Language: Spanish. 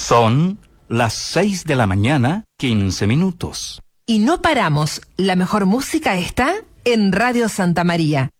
Son las 6 de la mañana, 15 minutos. Y no paramos. La mejor música está en Radio Santa María.